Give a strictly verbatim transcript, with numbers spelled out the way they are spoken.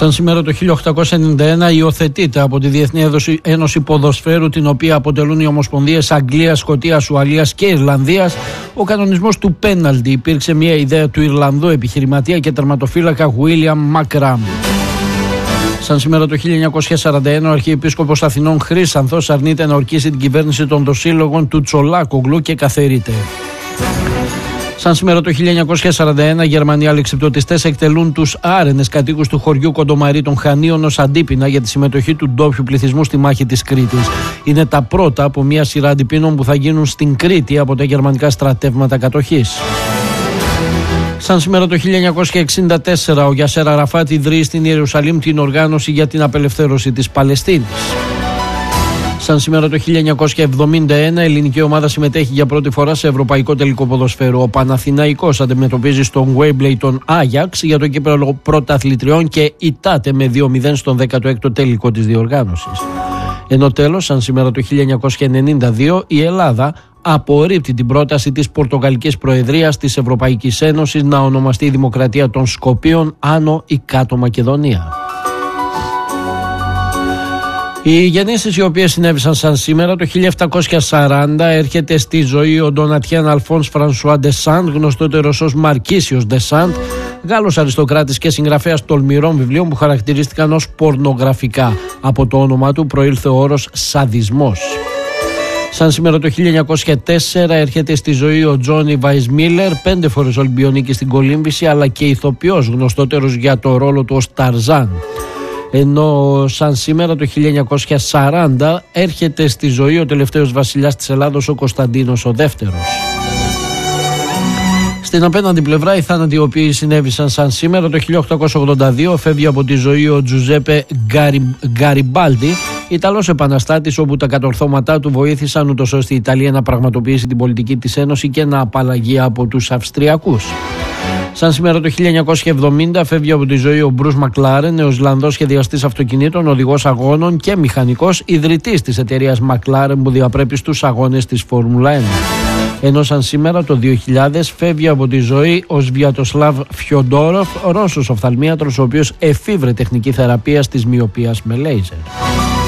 Σαν σήμερα το χίλια οκτακόσια ενενήντα ένα υιοθετείται από τη Διεθνή Ένωση Ποδοσφαίρου, την οποία αποτελούν οι Ομοσπονδίες Αγγλίας, Σκωτίας, Ουαλίας και Ιρλανδίας, ο κανονισμός του πέναλτι. Υπήρξε μια ιδέα του Ιρλανδού επιχειρηματία και τερματοφύλακα William Μακράμ. Σαν σήμερα το χίλια εννιακόσια σαράντα ένα, ο Αρχιεπίσκοπος Αθηνών Χρύσανθος αρνείται να ορκίσει την κυβέρνηση των δοσύλλογων του Τσολάκογλου και καθαιρείται. Σαν σήμερα το χίλια εννιακόσια σαράντα ένα, Γερμανοί αλεξιπτωτιστές εκτελούν τους άρενες κατοίκους του χωριού Κοντομαρί των Χανίων ως αντίπεινα για τη συμμετοχή του ντόπιου πληθυσμού στη μάχη της Κρήτης. Είναι τα πρώτα από μια σειρά αντιπίνων που θα γίνουν στην Κρήτη από τα γερμανικά στρατεύματα κατοχής. Σαν σήμερα το χίλια εννιακόσια εξήντα τέσσερα, ο Γιασέρ Αραφάτ ιδρύει στην Ιερουσαλήμ την οργάνωση για την απελευθέρωση της Παλαιστίνης. Σαν σήμερα το χίλια εννιακόσια εβδομήντα ένα, η ελληνική ομάδα συμμετέχει για πρώτη φορά σε ευρωπαϊκό τελικό ποδοσφαίρου. Ο Παναθηναϊκός αντιμετωπίζει στον Wembley τον Άγιαξ για το κύπελλο πρωταθλητριών και ητάται με δύο μηδέν στον δέκατο έκτο τελικό της διοργάνωσης. Ενώ τέλος, σαν σήμερα το χίλια εννιακόσια ενενήντα δύο, η Ελλάδα απορρίπτει την πρόταση της Πορτογαλικής Προεδρίας της Ευρωπαϊκής Ένωσης να ονομαστεί η Δημοκρατία των Σκοπίων Άνω ή Κάτω Μακεδονία. Οι γεννήσεις οι οποίες συνέβησαν σαν σήμερα το χίλια επτακόσια σαράντα, έρχεται στη ζωή ο Ντονατιέν Αλφόνς Φρανσουά ντε Σαντ, γνωστότερος ως Μαρκίσιος ντε Σαντ, Γάλλος αριστοκράτης και συγγραφέας τολμηρών βιβλίων που χαρακτηρίστηκαν ως πορνογραφικά. Από το όνομά του προήλθε ο όρος σαδισμός. Σαν σήμερα το χίλια εννιακόσια τέσσερα έρχεται στη ζωή ο Τζόνι Βαϊσμίλερ, πέντε φορές Ολυμπιονίκης στην κολύμβηση, αλλά και ηθοποιός, γνωστότερος για το ρόλο του ως Ταρζάν. Ενώ σαν σήμερα το χίλια εννιακόσια σαράντα έρχεται στη ζωή ο τελευταίος βασιλιάς της Ελλάδος, ο Κωνσταντίνος ο Δεύτερος. Στην απέναντι πλευρά, οι θάνατοι οι οποίοι συνέβησαν σαν σήμερα το χίλια οκτακόσια ογδόντα δύο, φεύγει από τη ζωή ο Τζουζέπε Γκαρι, Γκαριμπάλντι, Ιταλός επαναστάτης, όπου τα κατορθώματά του βοήθησαν ούτως ώστε η Ιταλία να πραγματοποιήσει την πολιτική της Ένωση και να απαλλαγεί από τους Αυστριακούς. Σαν σήμερα το χίλια εννιακόσια εβδομήντα φεύγει από τη ζωή ο Μπρους Μακλάρεν, ο Ισλανδός σχεδιαστής αυτοκινήτων, οδηγός αγώνων και μηχανικός, ιδρυτής της εταιρείας Μακλάρεν που διαπρέπει στους αγώνες της Φόρμουλα ένα. Ενώ σαν σήμερα το δύο χιλιάδες φεύγει από τη ζωή ο Σβιατοσλάβ Φιοντόροφ, Ρώσος οφθαλμίατρος, ο οποίος εφήβρε τεχνική θεραπεία της μυοπίας με λέιζερ.